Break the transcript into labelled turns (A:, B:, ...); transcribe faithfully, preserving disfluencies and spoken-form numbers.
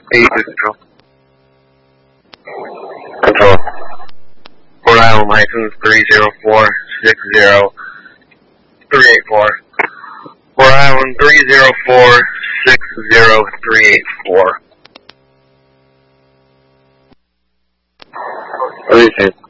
A: eight Control.
B: Control.
A: Rhode Island license three zero four six zero three eight four. Rhode Island three zero four six zero three eight four.
B: What do you say?